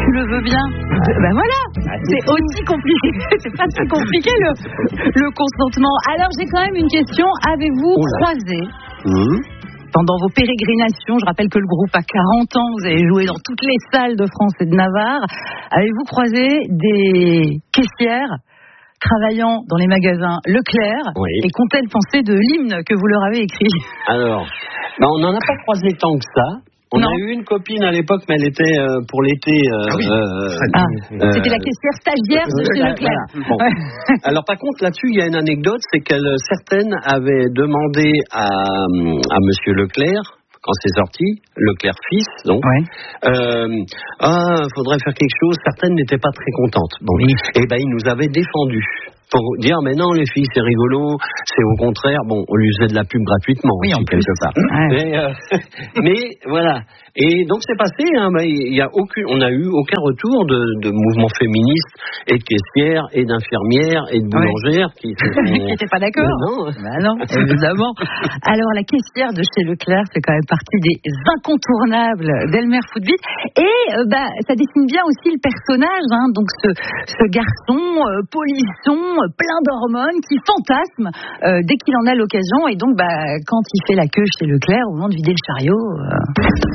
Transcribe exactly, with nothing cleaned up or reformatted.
Tu le veux bien. Ben voilà, c'est aussi compliqué. C'est pas si compliqué le, le consentement. Alors j'ai quand même une question. Avez-vous croisé mmh. pendant vos pérégrinations, je rappelle que le groupe a quarante ans, vous avez joué dans toutes les salles de France et de Navarre, avez-vous croisé des caissières travaillant dans les magasins Leclerc oui. et qu'ont-elles pensé de l'hymne que vous leur avez écrit? Alors, ben on n'en a pas croisé tant que ça. On non. a eu une copine à l'époque, mais elle était euh, pour l'été. Euh, ah oui. euh, ah, euh, C'était la caissière stagiaire de chez Leclerc. Voilà. Bon. Ouais. Alors par contre, là-dessus, il y a une anecdote, c'est que certaines avaient demandé à, à Monsieur Leclerc, quand c'est sorti, Leclerc fils, donc, ouais. euh, ah, faudrait faire quelque chose. Certaines n'étaient pas très contentes. Bon, oui. Et ben, il nous avait défendus. Pour dire, mais non, les filles, c'est rigolo, c'est au contraire, bon, on lui faisait de la pub gratuitement, oui, aussi, en quelque part. Ouais. Mais, euh, mais, voilà. Et donc, c'est passé, hein, bah, y a aucune, on n'a eu aucun retour de, de mouvements féministes, et de caissières, et d'infirmières, et de boulangères, ouais. qui n'étaient pas d'accord. Non, bah non, évidemment. Alors, la caissière de chez Leclerc, c'est quand même partie des incontournables d'Elmer Footbeat. Et, euh, bah, ça dessine bien aussi le personnage, hein, donc ce, ce garçon, euh, polisson, plein d'hormones, qui fantasme euh, dès qu'il en a l'occasion, et donc bah, quand il fait la queue chez Leclerc au moment de vider le chariot. Euh...